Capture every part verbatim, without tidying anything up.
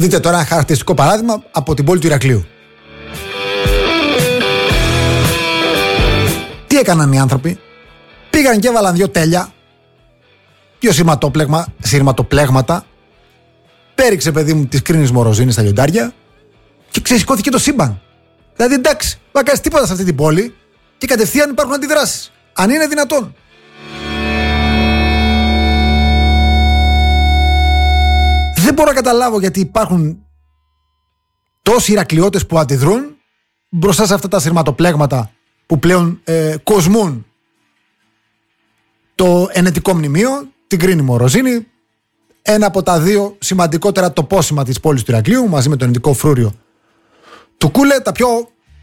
Δείτε τώρα ένα χαρακτηριστικό παράδειγμα από την πόλη του Ηρακλείου. Τι έκαναν οι άνθρωποι? Πήγαν και έβαλαν δύο τέλεια, δύο σειρματοπλέγματα, πέριξε παιδί μου της Κρίνης Μοροζίνης στα λιοντάρια και ξεσηκώθηκε το σύμπαν. Δηλαδή εντάξει, δεν κάνεις τίποτα σε αυτή την πόλη και κατευθείαν υπάρχουν αντιδράσεις. Αν είναι δυνατόν. Δεν μπορώ να καταλάβω γιατί υπάρχουν τόσοι Ηρακλειώτες που αντιδρούν μπροστά σε αυτά τα σειρματοπλέγματα που πλέον ε, κοσμούν το ενετικό μνημείο, την Κρίνη Μοροζίνη, ένα από τα δύο σημαντικότερα τοπόσημα της πόλης του Ηρακλείου, μαζί με το ενετικό φρούριο του Κούλε, τα πιο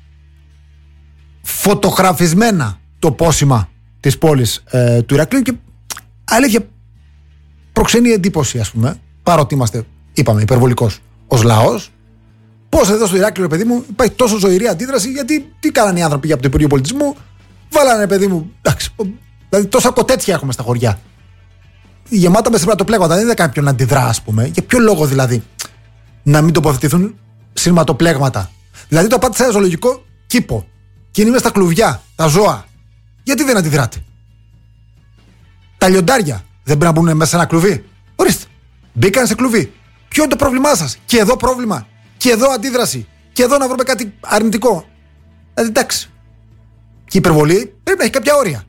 φωτογραφισμένα τοπόσημα της πόλης ε, του Ηρακλείου και αλήθεια προξενεί εντύπωση, ας πούμε, παρότι είμαστε, είπαμε, υπερβολικός ως λαός, πώς εδώ στο Ηράκλειο, παιδί μου, υπάρχει τόσο ζωηρή αντίδραση, γιατί τι κάνανε οι άνθρωποι για από το Υπουργείο Πολιτισμού, βάλανε, παιδί μου, εντάξει, δηλαδή τόσα κοτέτσια έχουμε στα χωριά. Γεμάτα με σειρματοπλέγματα, δεν είδα κάποιον να αντιδρά, ας πούμε. Για ποιο λόγο δηλαδή να μην τοποθετηθούν σειρματοπλέγματα? Δηλαδή το πάτε σε ένα ζωολογικό κήπο και είναι μέσα στα κλουβιά, τα ζώα. Γιατί δεν αντιδράτε? Τα λιοντάρια δεν πρέπει να μπουν μέσα σε ένα κλουβί? Ορίστε, μπήκαν σε κλουβί. Ποιο είναι το πρόβλημά σας? Και εδώ πρόβλημα, και εδώ αντίδραση, και εδώ να βρούμε κάτι αρνητικό. Δηλαδή εντάξει. Και η υπερβολή πρέπει να έχει κάποια όρια.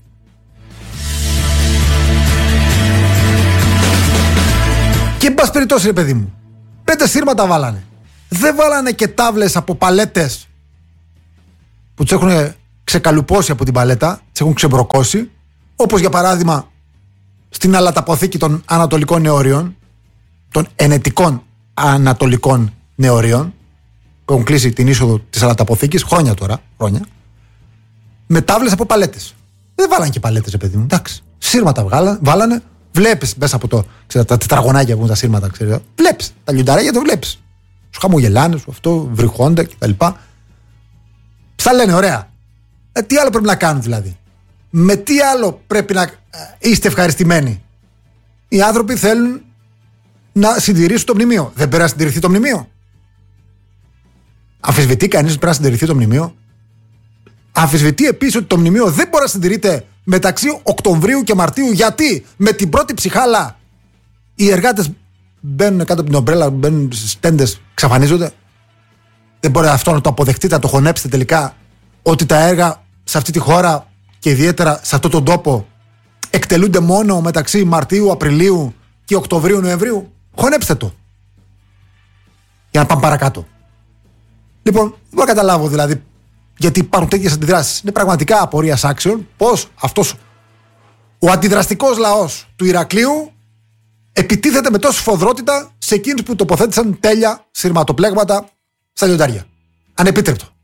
Και εν πάση περιπτώσει, ρε παιδί μου, πέντε σύρματα βάλανε. Δεν βάλανε και τάβλες από παλέτες που τους έχουν ξεκαλουπώσει από την παλέτα, τις έχουν ξεμπροκώσει, όπως για παράδειγμα στην αλαταποθήκη των Ανατολικών Νεωρίων, των ενετικών Ανατολικών Νεωρίων, που έχουν κλείσει την είσοδο της αλαταποθήκης χρόνια τώρα, χρόνια, με τάβλες από παλέτες. Δεν βάλανε και παλέτες, ρε παιδί μου, εντάξει. Σύρματα βγάλα, βάλανε. Βλέπεις μέσα από το, ξέρω, τα τετραγωνάκια που είναι τα σύρματα, ξέρω. Βλέπεις τα λιονταράκια, το βλέπεις. Σου χαμογελάνε, σου αυτό, βρυχώνται κτλ. Στα λένε, ωραία. Ε, τι άλλο πρέπει να κάνουν δηλαδή? Με τι άλλο πρέπει να ε, είστε ευχαριστημένοι? Οι άνθρωποι θέλουν να συντηρήσουν το μνημείο. Δεν πρέπει να συντηρηθεί το μνημείο? Αμφισβητεί κανείς ότι πρέπει να συντηρηθεί το μνημείο? Αμφισβητεί επίσης ότι το μνημείο δεν μπορεί να συντηρείται μεταξύ Οκτωβρίου και Μαρτίου, γιατί με την πρώτη ψυχάλα οι εργάτες μπαίνουν κάτω από την ομπρέλα, μπαίνουν στις τέντες, εξαφανίζονται. Δεν μπορεί αυτό να το αποδεχτείτε, να το χωνέψετε τελικά, ότι τα έργα σε αυτή τη χώρα και ιδιαίτερα σε αυτόν τον τόπο εκτελούνται μόνο μεταξύ Μαρτίου, Απριλίου και Οκτωβρίου, Νοεμβρίου? Χωνέψτε το για να πάμε παρακάτω. Λοιπόν, δεν μπορώ να καταλάβω δηλαδή γιατί υπάρχουν τέτοιες αντιδράσεις. Είναι πραγματικά απορίας άξιων πως αυτός ο αντιδραστικός λαός του Ηρακλείου επιτίθεται με τόση σφοδρότητα σε εκείνους που τοποθέτησαν τέλεια σειρματοπλέγματα στα λιοντάρια. Ανεπίτρεπτο.